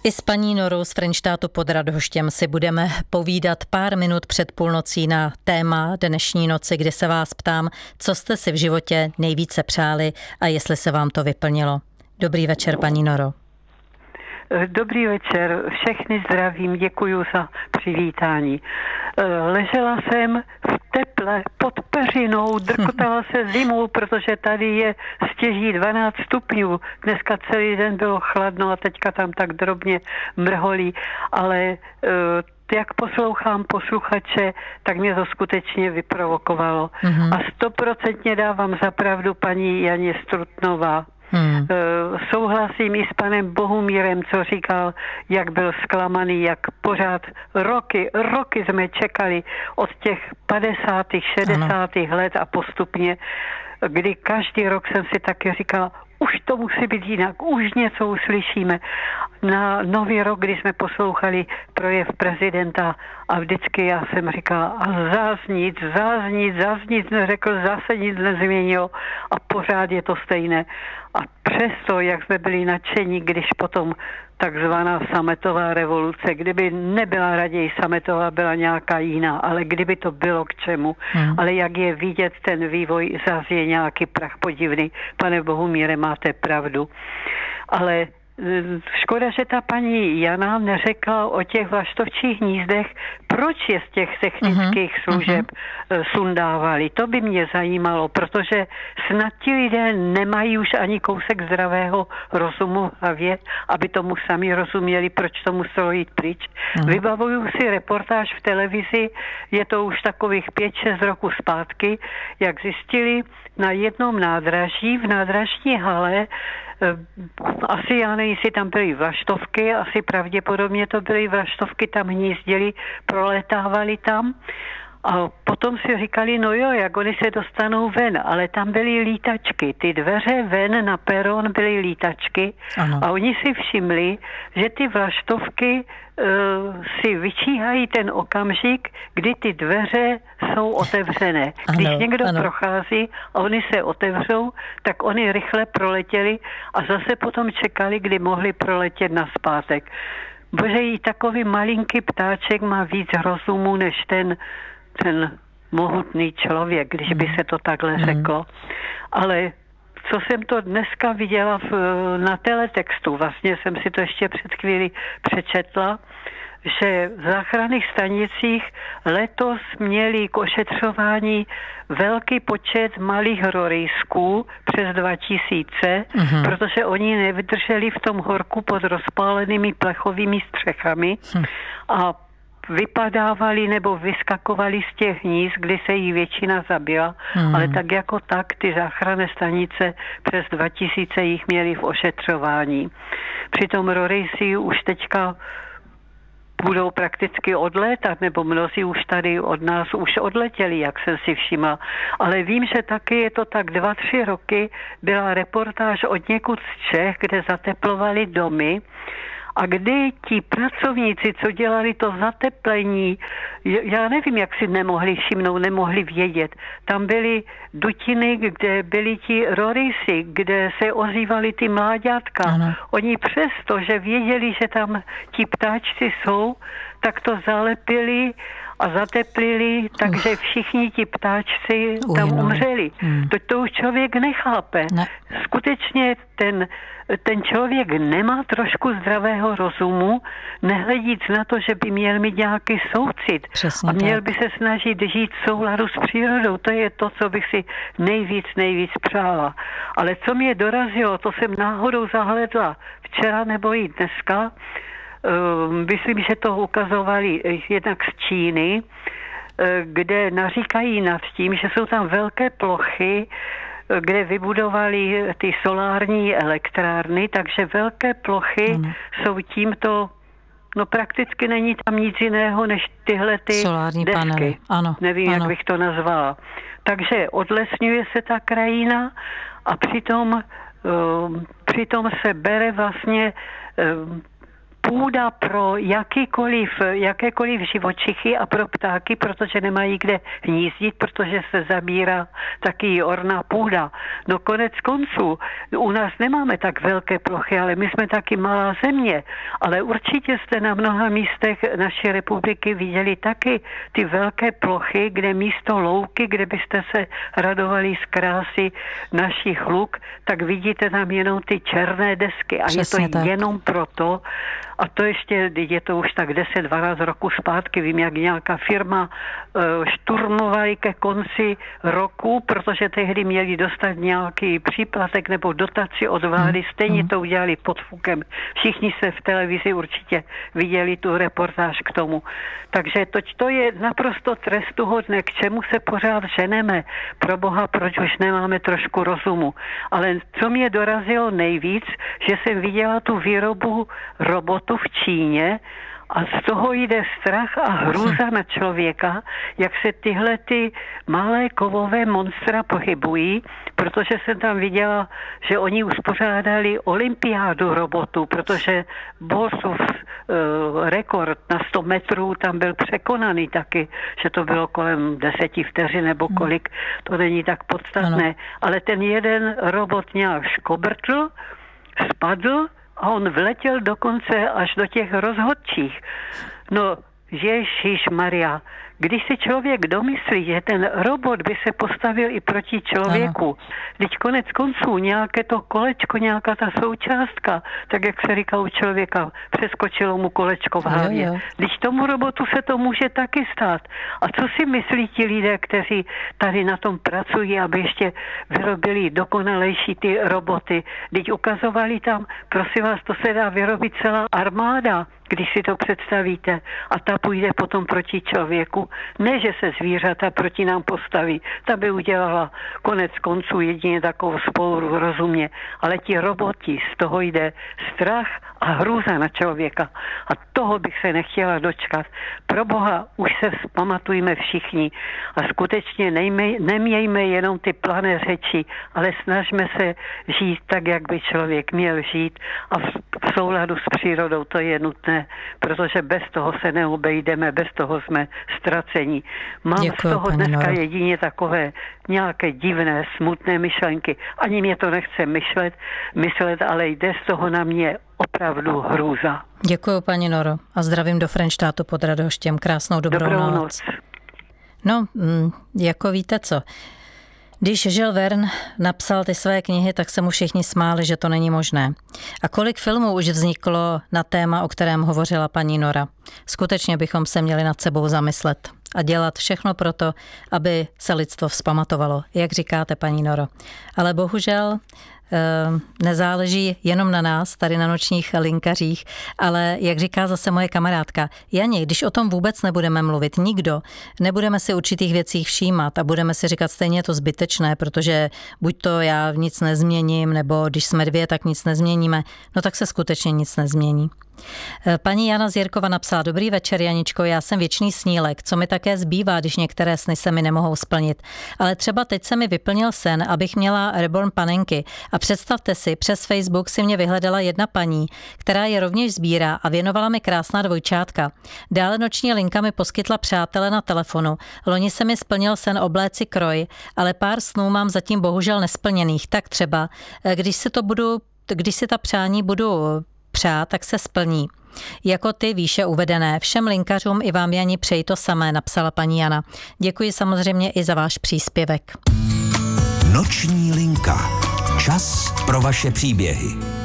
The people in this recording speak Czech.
I s paní Norou z Frenštátu pod Radhoštěm si budeme povídat pár minut před půlnocí na téma dnešní noci, kde se vás ptám, co jste si v životě nejvíce přáli a jestli se vám to vyplnilo. Dobrý večer, paní Noro. Dobrý večer, všechny zdravím, děkuji za přivítání. Ležela jsem v teple pod peřinou, drkotala se zimou, protože tady je stěží 12 stupňů. Dneska celý den bylo chladno a teďka tam tak drobně mrholí, ale jak poslouchám posluchače, tak mě to skutečně vyprovokovalo. A 100% dávám za pravdu paní Janě Strutnová. Souhlasím i s panem Bohumírem, co říkal, jak byl zklamaný, jak pořád roky jsme čekali od těch 50. 60. let a postupně, kdy každý rok jsem si taky říkal, už to musí být jinak, už něco uslyšíme. Na Nový rok, kdy jsme poslouchali projev prezidenta a vždycky já jsem říkala, a zás nic neřekl, zase nic nezměnil a pořád je to stejné. A přesto, jak jsme byli nadšení, když potom takzvaná sametová revoluce, kdyby nebyla raději sametová, byla nějaká jiná, ale kdyby to bylo k čemu. Ale jak je vidět ten vývoj, zase je nějaký prach podivný. Pane Bohumíre, máte pravdu. Ale škoda, že ta paní Jana neřekla o těch vlaštovčích hnízdech, proč je z těch technických služeb sundávali. To by mě zajímalo, protože snad ti lidé nemají už ani kousek zdravého rozumu v hlavě, aby tomu sami rozuměli, proč to muselo jít pryč. Vybavuju si reportáž v televizi, je to už takových 5-6 roků zpátky, jak zjistili na jednom nádraží, v nádražní hale, asi já nevím, jestli tam byly vlaštovky, asi pravděpodobně to byly vlaštovky, tam hnízdili, proletávali tam a potom si říkali, no jo, jak oni se dostanou ven, ale tam byly lítačky, ty dveře ven na peron byly lítačky. A oni si všimli, že ty vlaštovky si vyčíhají ten okamžik, kdy ty dveře jsou otevřené. Když někdo prochází a oni se otevřou, tak oni rychle proletěli a zase potom čekali, kdy mohli proletět nazpátek. Bože, i takový malinký ptáček má víc rozumu než ten mohutný člověk, když by se to takhle řeklo. Ale co jsem to dneska viděla na teletextu, vlastně jsem si to ještě před chvíli přečetla, že v záchranných stanicích letos měli k ošetřování velký počet malých rorejsků, přes 2000, protože oni nevydrželi v tom horku pod rozpálenými plechovými střechami a vypadávali nebo vyskakovali z těch hnízd, kdy se jí většina zabila, ale tak jako tak ty záchranné stanice přes 2000 jich měli v ošetřování. Přitom rorejsi už teďka budou prakticky odlétat, nebo mnozí už tady od nás už odletěli, jak jsem si všimla. Ale vím, že taky je to tak 2-3 roky, byla reportáž od někud z Čech, kde zateplovali domy, a kdy ti pracovníci, co dělali to zateplení, já nevím, jak si nemohli všimnout, nemohli vědět. Tam byly dutiny, kde byli ti rorejsi, kde se ozývali ty mláďátka. Oni přesto, že věděli, že tam ti ptáčci jsou, tak to zalepili a zateplili, takže všichni ti ptáčci tam umřeli. To už člověk nechápe. Skutečně ten člověk nemá trošku zdravého rozumu, nehledíc na to, že by měl mít nějaký soucit. Přesně a měl by se snažit žít v souladu s přírodou. To je to, co bych si nejvíc přála. Ale co mě dorazilo, to jsem náhodou zahledla včera nebo i dneska, myslím, že to ukazovali jednak z Číny, kde naříkají nad tím, že jsou tam velké plochy, kde vybudovali ty solární elektrárny, takže velké plochy jsou tímto, no prakticky není tam nic jiného, než tyhle ty solární desky. Panely. Nevím, jak bych to nazvala. Takže odlesňuje se ta krajina a přitom se bere vlastně půda pro jakékoliv živočichy a pro ptáky, protože nemají kde hnízdit, protože se zabírá taky orná půda. No konec konců, u nás nemáme tak velké plochy, ale my jsme taky malá země, ale určitě jste na mnoha místech naší republiky viděli taky ty velké plochy, kde místo louky, kde byste se radovali z krásy našich luk, tak vidíte tam jenom ty černé desky a přesně je to tak. jenom proto, a to ještě, je to už tak 10-12 roků zpátky, vím, jak nějaká firma šturmovali ke konci roku, protože tehdy měli dostat nějaký příplatek nebo dotaci od vlády, stejně to udělali pod fukem. Všichni se v televizi určitě viděli tu reportáž k tomu. Takže to je naprosto trestuhodné, k čemu se pořád ženeme. Pro Boha, proč už nemáme trošku rozumu. Ale co mě dorazilo nejvíc, že jsem viděla tu výrobu robotu v Číně a z toho jde strach a hrůza na člověka, jak se tyhle ty malé kovové monstra pohybují, protože jsem tam viděla, že oni uspořádali olympiádu robotů, protože Bolsův rekord na 100 metrů tam byl překonaný taky, že to bylo kolem 10 vteřin nebo kolik, to není tak podstatné, ano. Ale ten jeden robot nějak škobrtl, spadl a on vletěl dokonce až do těch rozhodčích. No, Ježišmarja, když si člověk domyslí, že ten robot by se postavil i proti člověku, když konec konců nějaké to kolečko, nějaká ta součástka, tak jak se říká u člověka, přeskočilo mu kolečko v hlavě. Když tomu robotu se to může taky stát. A co si myslí ti lidé, kteří tady na tom pracují, aby ještě vyrobili dokonalejší ty roboty? Když ukazovali tam, prosím vás, to se dá vyrobit celá armáda, když si to představíte, a ta půjde potom proti člověku. Ne, že se zvířata proti nám postaví, ta by udělala konec konců jedině takovou spouru rozumně, ale ti roboti, z toho jde strach a hrůza na člověka. A toho bych se nechtěla dočkat. Pro Boha, už se vzpamatujme všichni a skutečně nemějme jenom ty plané řeči, ale snažme se žít tak, jak by člověk měl žít a v souladu s přírodou, to je nutné, protože bez toho se neobejdeme, bez toho jsme ztracení. Mám z toho dneska jedině takové nějaké divné, smutné myšlenky. Ani mě to nechce myslet, ale jde z toho na mě opravdu hrůza. Děkuji, paní Noro, a zdravím do Frenštátu pod Radhoštěm. Krásnou dobrou noc. No, jako víte co, když Jules Verne napsal ty své knihy, tak se mu všichni smáli, že to není možné. A kolik filmů už vzniklo na téma, o kterém hovořila paní Nora. Skutečně bychom se měli nad sebou zamyslet a dělat všechno proto, aby se lidstvo vzpamatovalo, jak říkáte, paní Noro. Ale bohužel nezáleží jenom na nás, tady na nočních linkařích, ale jak říká zase moje kamarádka, Jani, když o tom vůbec nebudeme mluvit, nikdo, nebudeme si určitých věcí všímat a budeme si říkat stejně je to zbytečné, protože buď to já nic nezměním, nebo když jsme dvě, tak nic nezměníme, no tak se skutečně nic nezmění. Paní Jana Zjirkova napsala: Dobrý večer, Janičko, já jsem věčný snílek, co mi také zbývá, když některé sny se mi nemohou splnit. Ale třeba teď se mi vyplnil sen, abych měla reborn panenky. A představte si, přes Facebook si mě vyhledala jedna paní, která je rovněž sbírá a věnovala mi krásná dvojčátka. Dále noční linka mi poskytla přátele na telefonu. Loni se mi splnil sen obléci kroj, ale pár snů mám zatím bohužel nesplněných. Tak třeba, když si ta přání budu přát, tak se splní. Jako ty výše uvedené. Všem linkařům i vám, Jani, přeji to samé, napsala paní Jana. Děkuji samozřejmě i za váš příspěvek. Noční linka. Čas pro vaše příběhy.